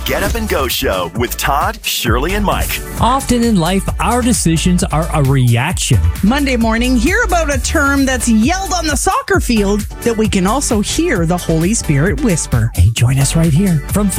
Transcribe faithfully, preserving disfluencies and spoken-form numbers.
Get Up and Go Show with Todd, Shirley, and Mike. Often in life, our decisions are a reaction. Monday morning, hear about a term that's yelled on the soccer field that we can also hear the Holy Spirit whisper. Hey, join us right here from